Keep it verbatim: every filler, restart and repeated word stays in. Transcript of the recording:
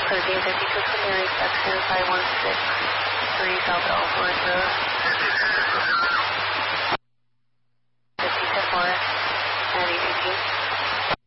Protein fifty-two from Mary, section five one six three South Ellsworth Road. fifty to four, ninety eighteen.